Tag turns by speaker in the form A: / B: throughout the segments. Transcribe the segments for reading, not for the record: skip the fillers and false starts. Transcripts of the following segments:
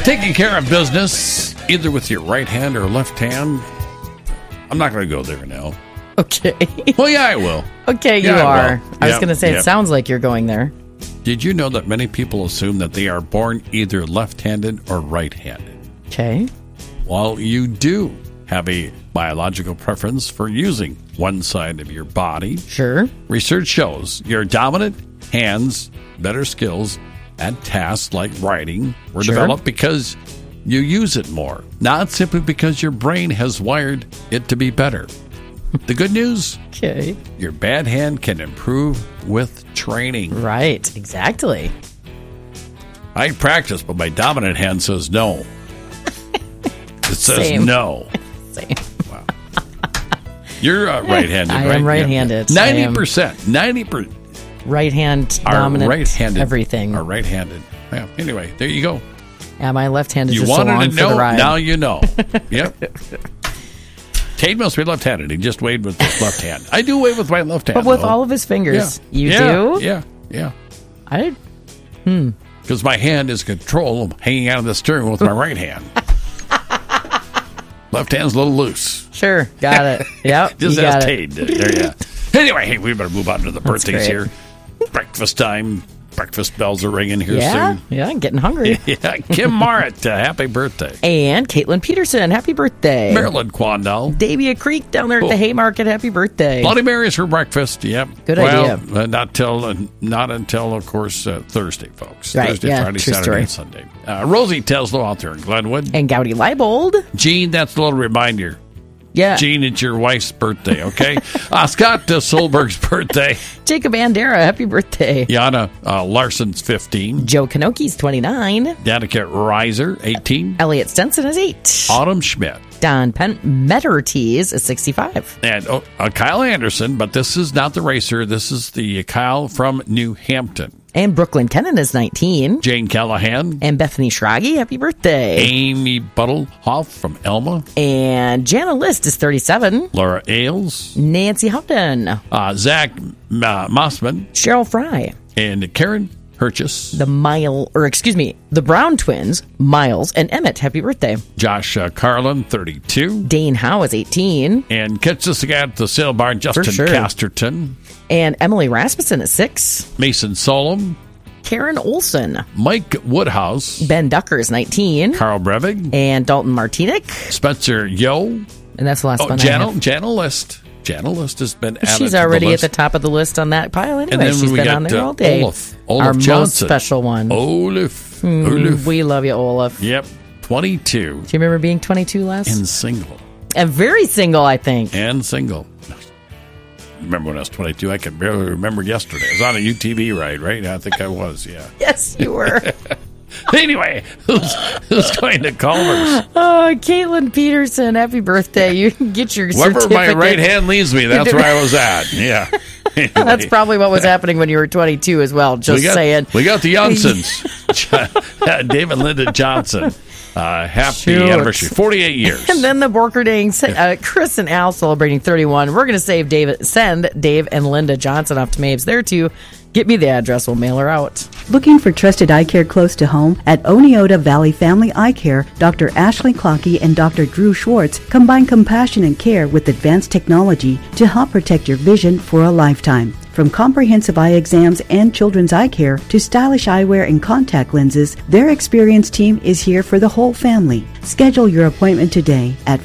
A: Taking care of business, either with your right hand or left hand. I'm not going to go there now.
B: Okay.
A: Well, yeah, I will.
B: Okay,
A: Yeah,
B: you
A: I
B: are.
A: will.
B: I was
A: Yep,
B: going to say,
A: yep.
B: it sounds like you're going there.
A: Did you know that many people assume that they are born either left-handed or right-handed?
B: Okay.
A: While you do have a biological preference for using one side of your body,
B: Sure.
A: research shows your dominant hands, better skills at tasks like writing were
B: Sure.
A: developed because you use it more, not simply because your brain has wired it to be better. The good news,
B: Okay.
A: your bad hand can improve with training.
B: Right. Exactly.
A: I practice, but my dominant hand says no. It says
B: Same.
A: no.
B: Same.
A: You're right-handed,
B: I
A: right?
B: am right-handed.
A: Yeah.
B: I am
A: 90%. 90%
B: Right hand
A: are
B: dominant.
A: right-handed.
B: Everything.
A: Are right-handed. Yeah. Anyway, there you go.
B: Yeah, my left hand is
A: You
B: just
A: wanted
B: along
A: to
B: for the
A: know,
B: ride.
A: now you know. Yep. Tate must be left-handed. He just waved with his left hand. I do wave with my left hand.
B: But with
A: though.
B: all of his fingers, you
A: Yeah,
B: do?
A: Yeah, yeah.
B: I
A: Because my hand is control of hanging out of the steering wheel with my right hand. Left hand's a little loose.
B: Sure, got it. Yep,
A: Just
B: you got
A: as
B: it.
A: Tate did. There you go. Anyway, hey, we better move on to the birthdays
B: great.
A: here. Breakfast time. Breakfast bells are ringing here
B: Yeah,
A: soon.
B: yeah, I'm getting hungry.
A: Yeah, Kim Marrett, happy birthday.
B: And Caitlin Peterson, happy birthday.
A: Marilyn Quandall.
B: Davia Creek down there at
A: Oh.
B: the Haymarket, happy birthday.
A: Bloody Marys for breakfast. Yep.
B: Good
A: well,
B: idea.
A: Not until, of course, Thursday, folks.
B: Right,
A: Thursday,
B: yeah,
A: Friday,
B: true
A: Saturday,
B: story.
A: and Sunday. Rosie Teslo out there in Glenwood.
B: And Gowdy Leibold.
A: Gene, that's a little reminder.
B: Yeah.
A: Gene, it's your wife's birthday, okay? Scott Solberg's birthday.
B: Jacob Andera, happy birthday.
A: Yana Larson's 15.
B: Joe Kanoki's 29.
A: Danica Reiser, 18.
B: Elliot Stenson is 8.
A: Autumn Schmidt.
B: Don Mettertees is 65.
A: And Kyle Anderson, but this is not the racer. This is the Kyle from New Hampton.
B: And Brooklyn Kennan is 19.
A: Jane Callahan.
B: And Bethany Schrage, happy birthday.
A: Amy Buttlehoff from Elma.
B: And Jana List is 37.
A: Laura Ailes.
B: Nancy Houghton.
A: Zach Mossman.
B: Cheryl Fry.
A: And Karen Purchase.
B: The Brown twins, Miles and Emmett, happy birthday.
A: Josh Carlin, 32.
B: Dane Howe is 18.
A: And catch this guy at the sale barn, Justin
B: sure.
A: Casterton.
B: And Emily Rasmussen is 6.
A: Mason Solom.
B: Karen Olson.
A: Mike Woodhouse.
B: Ben Ducker is 19.
A: Carl Brevig.
B: And Dalton Martinick.
A: Spencer Yo.
B: And that's the last one I have.
A: Jana List. Jana List has been added
B: She's
A: to the
B: already at
A: list.
B: the top of the list on that pile anyway.
A: And then
B: She's
A: we
B: been
A: got
B: on there all day.
A: Olaf
B: Our most
A: Johnson.
B: special one.
A: Olaf.
B: We love you, Olaf.
A: Yep. 22.
B: Do you remember being 22 last?
A: And single.
B: And very single, I think.
A: And single. Remember when I was 22? I can barely remember yesterday. I was on a UTV ride, right? I think I was, yeah.
B: Yes, you were.
A: Anyway, who's going to Culver's?
B: Oh, Caitlin Peterson, happy birthday. You can get your
A: Wherever
B: certificate.
A: my right hand leads me, that's where I was at. Yeah. Anyway,
B: That's probably what was happening when you were 22 as well, just saying.
A: We got the Johnsons. Dave and Linda Johnson. Happy
B: Shoot.
A: anniversary. 48 years.
B: And then the Borkerding, Chris and Al celebrating 31. We're going to send Dave and Linda Johnson off to Mabes there too. Get me the address. We'll mail her out.
C: Looking for trusted eye care close to home? At Oneota Valley Family Eye Care, Dr. Ashley Clockey and Dr. Drew Schwartz combine compassion and care with advanced technology to help protect your vision for a lifetime. From comprehensive eye exams and children's eye care to stylish eyewear and contact lenses, their experienced team is here for the whole family. Schedule your appointment today at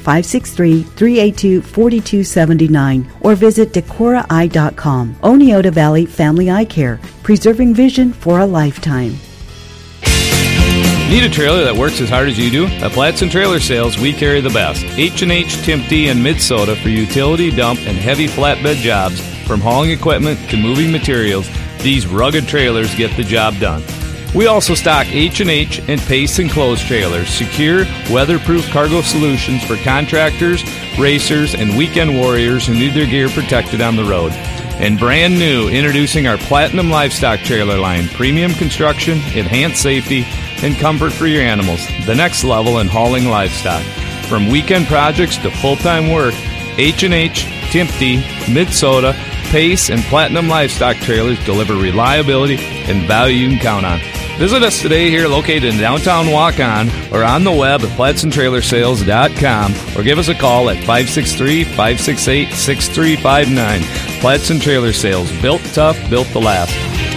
C: 563-382-4279 or visit decoraeye.com. Oneota Valley Family Eye Care, preserving vision for a lifetime.
D: Need a trailer that works as hard as you do? At Platson Trailer Sales, we carry the best. H&H, Timpty, and Minnesota for utility, dump, and heavy flatbed jobs. From hauling equipment to moving materials, these rugged trailers get the job done. We also stock H&H and Pace enclosed trailers, secure, weatherproof cargo solutions for contractors, racers, and weekend warriors who need their gear protected on the road. And brand new, introducing our Platinum Livestock Trailer line. Premium construction, enhanced safety, and comfort for your animals. The next level in hauling livestock. From weekend projects to full-time work, H&H, Timpty, Minnesota, Pace, and Platinum Livestock Trailers deliver reliability and value you can count on. Visit us today here located in downtown Waukon or on the web at PlattsandTrailerSales.com or give us a call at 563-568-6359. Platts and Trailer Sales. Built tough, built to last.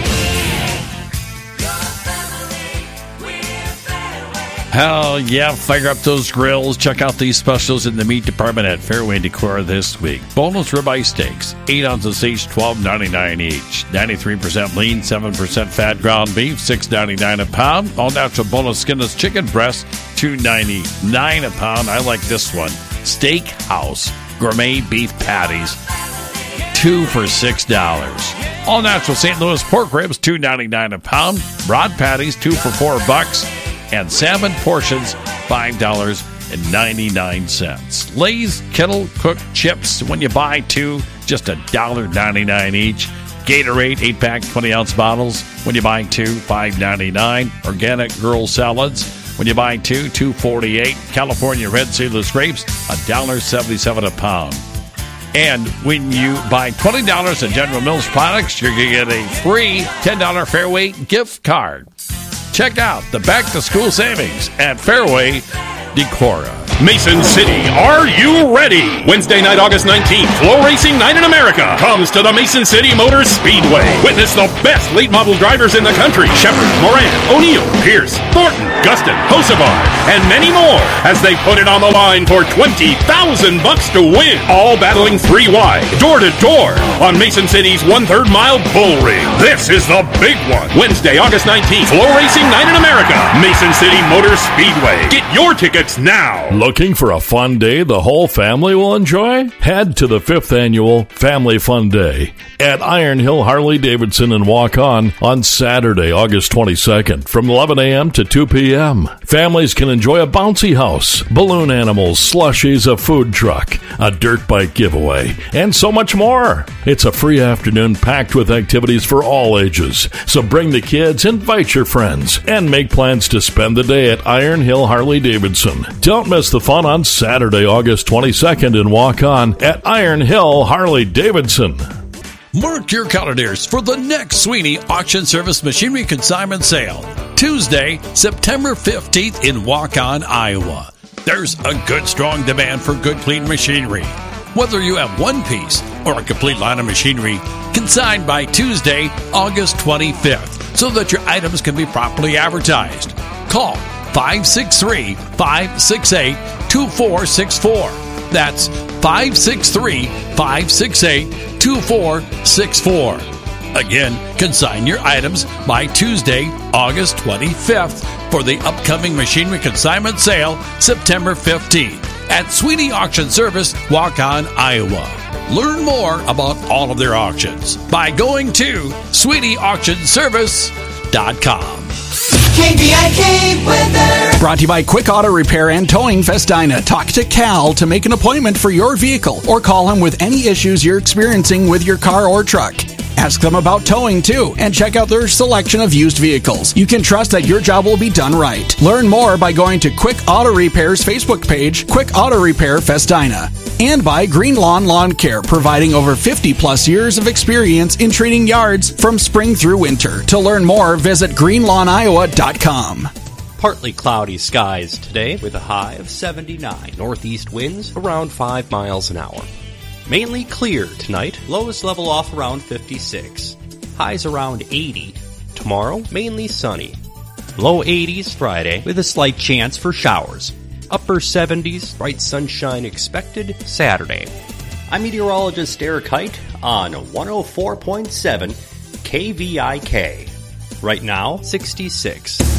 A: Hell yeah, fire up those grills. Check out these specials in the meat department at Fairway Decor this week. Boneless ribeye steaks, 8 ounces each, $12.99 each. 93% lean, 7% fat ground beef, $6.99 a pound. All natural boneless skinless chicken breast, $2.99 a pound. I like this one. Steakhouse gourmet beef patties, 2 for $6. All natural St. Louis pork ribs, $2.99 a pound. Broad patties, 2 for $4. And salmon portions, $5.99. Lay's Kettle Cooked Chips, when you buy 2, just $1.99 each. Gatorade 8-pack 20-ounce bottles, when you buy 2, $5.99. Organic Girl Salads, when you buy 2, $2.48. California Red Seedless Grapes, $1.77 a pound. And when you buy $20 in General Mills products, you're going to get a free $10 Fairway gift card. Check out the back-to-school savings at Fairway Decora.
E: Mason City, are you ready? Wednesday night, August 19th, Flow Racing Night in America comes to the Mason City Motor Speedway. Witness the best late model drivers in the country: Shepard, Moran, O'Neill, Pierce, Thornton, Gustin, Hocevar, and many more as they put it on the line for $20,000 to win. All battling 3 wide, door to door on Mason City's 1/3 mile bull ring. This is the big one. Wednesday, August 19th, Flow Racing Night in America, Mason City Motor Speedway. Get your tickets now.
F: Looking for a fun day the whole family will enjoy? Head to the 5th Annual Family Fun Day at Iron Hill Harley-Davidson in Waukon on Saturday, August 22nd from 11 a.m. to 2 p.m. Families can enjoy a bouncy house, balloon animals, slushies, a food truck, a dirt bike giveaway, and so much more. It's a free afternoon packed with activities for all ages. So bring the kids, invite your friends, and make plans to spend the day at Iron Hill Harley-Davidson. Don't miss the fun on Saturday, August 22nd in Waukon at Iron Hill Harley-Davidson.
A: Mark your calendars for the next Sweeney Auction Service Machinery Consignment Sale, Tuesday, September 15th in Waukon, Iowa. There's a good, strong demand for good, clean machinery. Whether you have one piece or a complete line of machinery, consigned by Tuesday, August 25th, so that your items can be properly advertised. Call 563-568-2464. That's 563-568-2464. Again, consign your items by Tuesday, August 25th for the upcoming machinery consignment sale, September 15th at Sweeney Auction Service, Waukon, Iowa. Learn more about all of their auctions by going to SweeneyAuctionService.com.
G: KVIK weather. Brought to you by Quick Auto Repair and Towing Festina. Talk to Cal to make an appointment for your vehicle or call him with any issues you're experiencing with your car or truck. Ask them about towing too and check out their selection of used vehicles. You can trust that your job will be done right. Learn more by going to Quick Auto Repair's Facebook page, Quick Auto Repair Festina. And by Green Lawn Lawn Care, providing over 50 plus years of experience in treating yards from spring through winter. To learn more, visit greenlawniowa.com.
H: Partly cloudy skies today with a high of 79. Northeast winds around 5 miles an hour. Mainly clear tonight. Lowest level off around 56. Highs around 80. Tomorrow, mainly sunny. Low 80s Friday with a slight chance for showers. Upper 70s, bright sunshine expected Saturday. I'm meteorologist Eric Height on 104.7 KVIK. Right now, 66.